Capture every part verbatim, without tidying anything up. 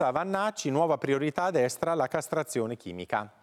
Vannacci, nuova priorità a destra, la castrazione chimica.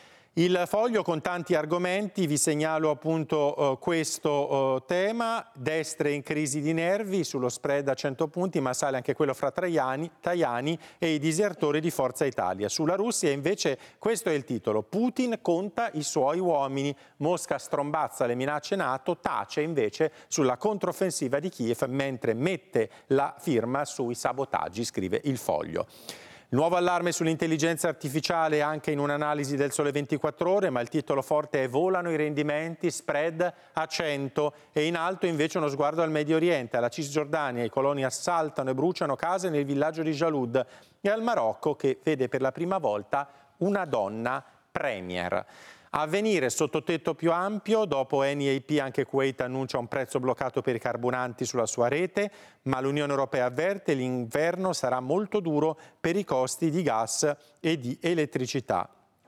Il Foglio con tanti argomenti, vi segnalo appunto uh, questo uh, tema, destre in crisi di nervi sullo spread a cento punti, ma sale anche quello fra Tajani, Tajani e i disertori di Forza Italia. Sulla Russia invece questo è il titolo: Putin conta i suoi uomini, Mosca strombazza le minacce NATO, tace invece sulla controffensiva di Kiev mentre mette la firma sui sabotaggi, scrive il Foglio. Nuovo allarme sull'intelligenza artificiale anche in un'analisi del Sole ventiquattro Ore, ma il titolo forte è volano i rendimenti, spread a cento, e in alto invece uno sguardo al Medio Oriente, alla Cisgiordania, i coloni assaltano e bruciano case nel villaggio di Jalud, e al Marocco che vede per la prima volta una donna premier. Avvenire sottotetto più ampio, dopo Eni e I P anche Kuwait annuncia un prezzo bloccato per i carburanti sulla sua rete, ma l'Unione Europea avverte l'inverno sarà molto duro per i costi di gas e di elettricità.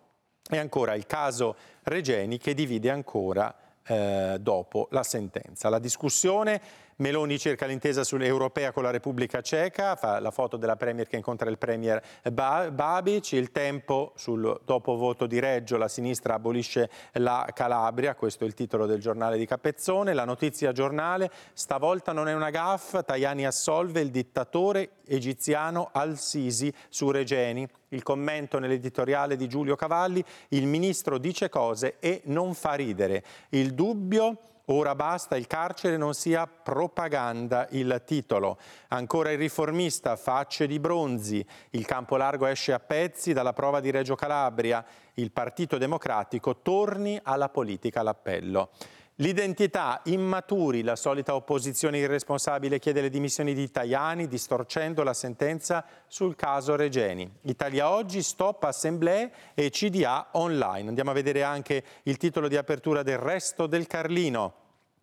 E ancora il caso Regeni che divide ancora eh, dopo la sentenza. La discussione, Meloni cerca l'intesa sull'europea con la Repubblica Ceca, fa la foto della Premier che incontra il Premier Babic, il Tempo sul dopovoto di Reggio, la sinistra abolisce la Calabria, questo è il titolo del giornale di Capezzone, la Notizia Giornale, stavolta non è una gaffa, Tajani assolve il dittatore egiziano Al-Sisi su Regeni. Il commento nell'editoriale di Giulio Cavalli, il ministro dice cose e non fa ridere. Il dubbio, ora basta, il carcere non sia propaganda, il titolo. Ancora il Riformista, facce di bronzi, il campo largo esce a pezzi dalla prova di Reggio Calabria, il Partito Democratico torni alla politica all'appello. L'identità, immaturi, la solita opposizione irresponsabile chiede le dimissioni di Tajani, distorcendo la sentenza sul caso Regeni. Italia Oggi, stop assemblee e C D A online. Andiamo a vedere anche il titolo di apertura del Resto del Carlino.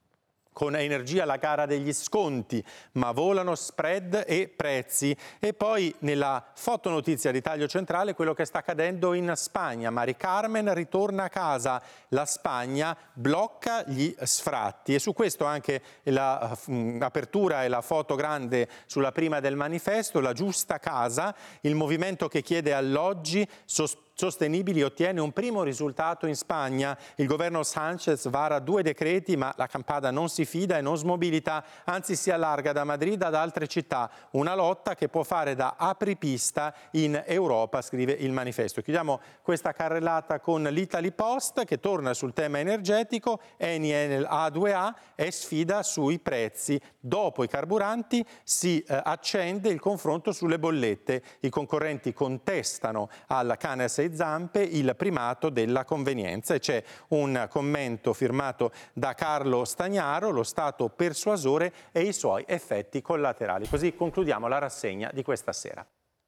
Con Energia la gara degli sconti, ma volano spread e prezzi. E poi nella fotonotizia di taglio centrale quello che sta accadendo in Spagna. Mari Carmen ritorna a casa, la Spagna blocca gli sfratti. E su questo anche l'apertura e la foto grande sulla prima del manifesto, la giusta casa, il movimento che chiede alloggi sospesi sostenibili ottiene un primo risultato in Spagna. Il governo Sánchez vara due decreti, ma la Campada non si fida e non smobilita, anzi si allarga da Madrid ad altre città. Una lotta che può fare da apripista in Europa, scrive il manifesto. Chiudiamo questa carrellata con l'Italy Post che torna sul tema energetico. Eni Enel A due A è sfida sui prezzi. Dopo i carburanti si eh, accende il confronto sulle bollette. I concorrenti contestano alla Cannes e Zampe il primato della convenienza, e c'è un commento firmato da Carlo Stagnaro, lo Stato persuasore e i suoi effetti collaterali. Così concludiamo la rassegna di questa sera.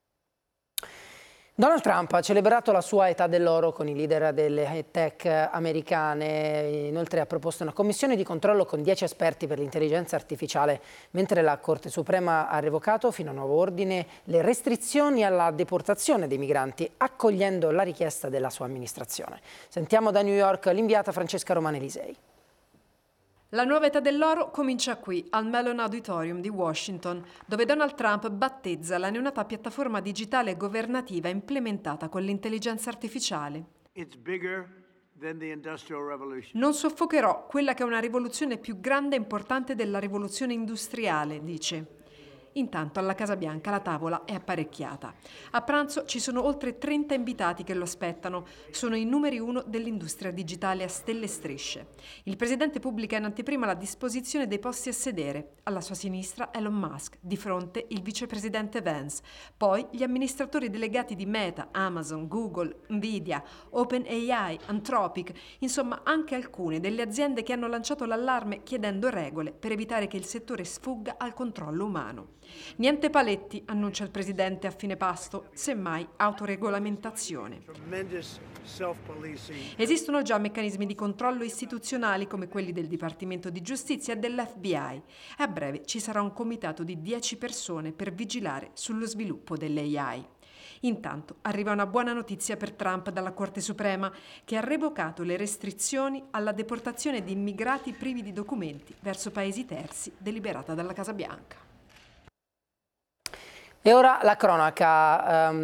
Donald Trump ha celebrato la sua età dell'oro con i leader delle tech americane, inoltre ha proposto una commissione di controllo con dieci esperti per l'intelligenza artificiale, mentre la Corte Suprema ha revocato fino a nuovo ordine le restrizioni alla deportazione dei migranti, accogliendo la richiesta della sua amministrazione. Sentiamo da New York l'inviata Francesca Romane-Lisei. La nuova età dell'oro comincia qui, al Mellon Auditorium di Washington, dove Donald Trump battezza la neonata piattaforma digitale governativa implementata con l'intelligenza artificiale. Non soffocherò quella che è una rivoluzione più grande e importante della rivoluzione industriale, dice. Intanto alla Casa Bianca la tavola è apparecchiata. A pranzo ci sono oltre trenta invitati che lo aspettano. Sono i numeri uno dell'industria digitale a stelle e strisce. Il presidente pubblica in anteprima la disposizione dei posti a sedere. Alla sua sinistra Elon Musk, di fronte il vicepresidente Vance. Poi gli amministratori delegati di Meta, Amazon, Google, Nvidia, OpenAI, Anthropic, insomma anche alcune delle aziende che hanno lanciato l'allarme chiedendo regole per evitare che il settore sfugga al controllo umano. Niente paletti, annuncia il presidente a fine pasto, semmai autoregolamentazione. Esistono già meccanismi di controllo istituzionali come quelli del Dipartimento di Giustizia e dell'F B I. E a breve ci sarà un comitato di dieci persone per vigilare sullo sviluppo dell'A I. Intanto arriva una buona notizia per Trump dalla Corte Suprema, che ha revocato le restrizioni alla deportazione di immigrati privi di documenti verso paesi terzi deliberata dalla Casa Bianca. E ora la cronaca. Um,